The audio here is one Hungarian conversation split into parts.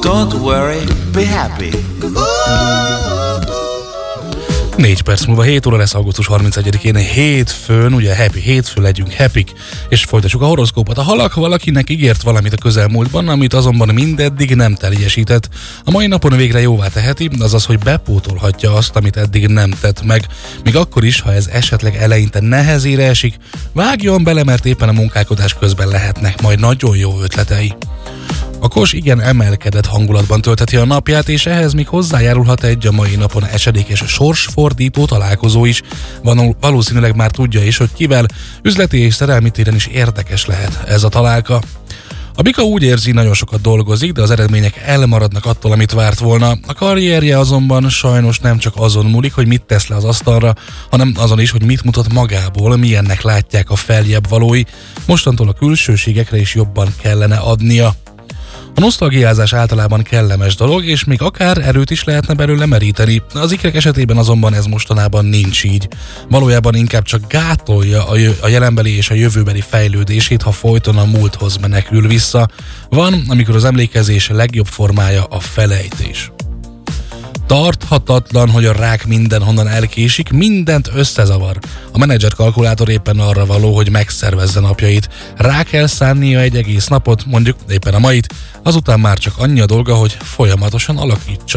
Don't worry, be happy. 4 perc múlva 7 óra lesz augusztus 31-én, hétfőn, ugye happy hétfő, legyünk happyk, és folytassuk a horoszkópot. A halak valakinek ígért valamit a közelmúltban, amit azonban mindeddig nem teljesített. A mai napon végre jóvá teheti, azaz, hogy bepótolhatja azt, amit eddig nem tett meg. Még akkor is, ha ez esetleg eleinte nehezére esik, vágjon bele, mert éppen a munkálkodás közben lehetnek majd nagyon jó ötletei. A Kos igen emelkedett hangulatban töltheti a napját, és ehhez még hozzájárulhat egy a mai napon esedékes sorsfordító találkozó is. Valószínűleg már tudja is, hogy kivel, üzleti és szerelmi téren is érdekes lehet ez a találka. A bika úgy érzi, nagyon sokat dolgozik, de az eredmények elmaradnak attól, amit várt volna. A karrierje azonban sajnos nem csak azon múlik, hogy mit tesz le az asztalra, hanem azon is, hogy mit mutat magából, milyennek látják a feljebb valói. Mostantól a külsőségekre is jobban kellene adnia. A nosztalgiázás általában kellemes dolog, és még akár erőt is lehetne belőle meríteni. Az ikrek esetében azonban ez mostanában nincs így. Valójában inkább csak gátolja a jelenbeli és a jövőbeli fejlődését, ha folyton a múlthoz menekül vissza. Van, amikor az emlékezés legjobb formája a felejtés. Tarthatatlan, hogy a rák mindenhonnan elkésik, mindent összezavar. A menedzser kalkulátor éppen arra való, hogy megszervezze napjait. Rá kell szánnia egy egész napot, mondjuk éppen a mait, azután már csak annyi a dolga, hogy folyamatosan alakítsa.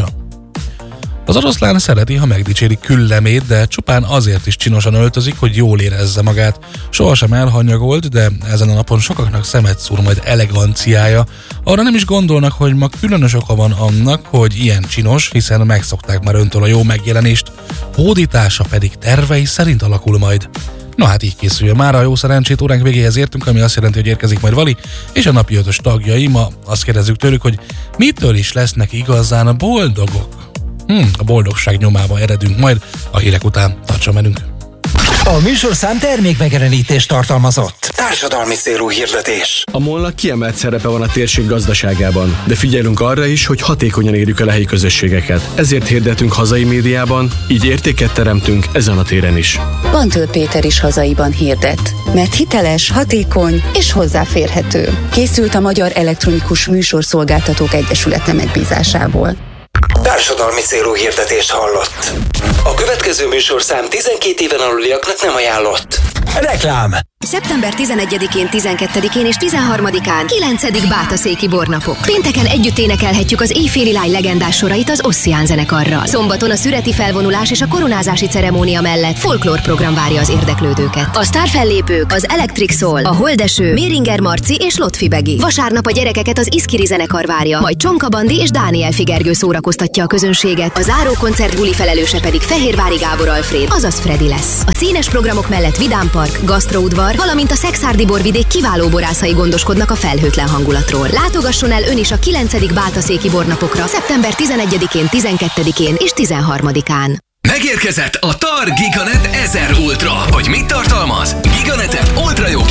Az oroszlán szereti, ha megdicsérik küllemét, de csupán azért is csinosan öltözik, hogy jól érezze magát. Sohasem elhanyagolt, de ezen a napon sokaknak szemet szúr majd eleganciája. Arra nem is gondolnak, hogy ma különös oka van annak, hogy ilyen csinos, hiszen megszokták már öntől a jó megjelenést. Hódítása pedig tervei szerint alakul majd. Na hát így készüljön már a jó szerencsét, óránk végéhez értünk, ami azt jelenti, hogy érkezik majd Vali, és a napi 5-ös tagjai. Ma azt kérdezzük tőlük, hogy mitől is lesznek igazán boldogok. A boldogság nyomába eredünk majd, a hírek után tartson velünk. A műsorszám termékmegjelenítést tartalmazott. Társadalmi célú hirdetés. A MOL-nak kiemelt szerepe van a térség gazdaságában, de figyelünk arra is, hogy hatékonyan érjük el a helyi közösségeket. Ezért hirdetünk hazai médiában, így értéket teremtünk ezen a téren is. Bantől Péter is hazaiban hirdet, mert hiteles, hatékony és hozzáférhető. Készült a Magyar Elektronikus Műsorszolgáltatók Egyesülete megbízásából. Társadalmi célú hirdetést hallott. A következő műsorszám 12 éven aluliaknak nem ajánlott. Reklám! Szeptember 11-én, 12-én és 13-án 9. Bátaszéki bornapok. Pénteken együtt énekelhetjük az éjféli lány legendás sorait az Ossian zenekarral. Szombaton a szüreti felvonulás és a koronázási ceremónia mellett folklór program várja az érdeklődőket. A sztárfellépők az Electric Soul, a Holdeső, Méringer Marci és Lotfi Begi. Vasárnap a gyerekeket az Iszkiri zenekar várja, majd Csonka Bandi és Dániel Figergő szórakoztatja a közönséget. A záró koncert buli felelőse pedig Fehérvári Gábor Alfréd, azaz Freddy lesz. A színes programok mellett Vidám Park, gasztroudvar, valamint a Szekszárdi borvidék kiváló borászai gondoskodnak a felhőtlen hangulatról. Látogasson el ön is a 9. Bátaszéki bornapokra szeptember 11-én, 12-én és 13-án. Megérkezett a TAR Giganet 1000 Ultra. Hogy mit tartalmaz? Giganetet ultra jó